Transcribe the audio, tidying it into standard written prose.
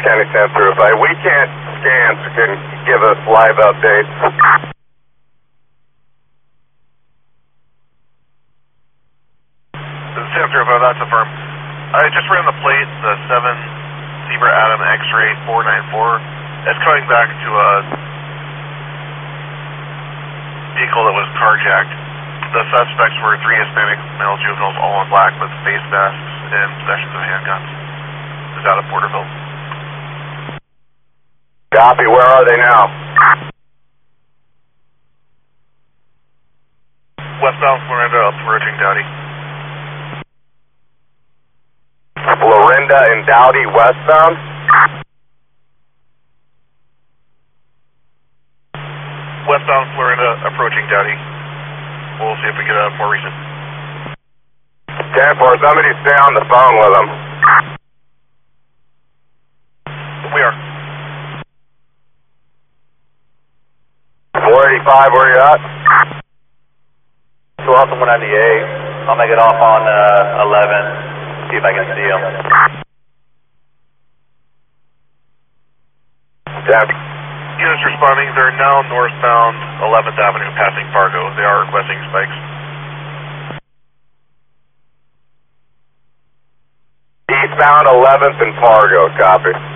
County Center. If we can't scan, so can give us live updates. Center, that's affirmed. I just ran the plate, the 7 Zebra Adam X-ray 494. It's coming back to a vehicle that was carjacked. The suspects were 3 Hispanic male juveniles, all in black with face masks and possessions of handguns. Is out of Porterville. Copy, where are they now? Westbound Florinda, approaching Dowdy. Florinda and Dowdy westbound? Westbound Florinda, approaching Dowdy. We'll see if we get a more recent. 10-4, somebody stay on the phone with them. We are. 485, where you at? 198. I'll make it off on 11. See if I can see them. 10. Units responding. They're now northbound 11th Avenue, passing Fargo. They are requesting spikes. Eastbound 11th and Fargo, copy.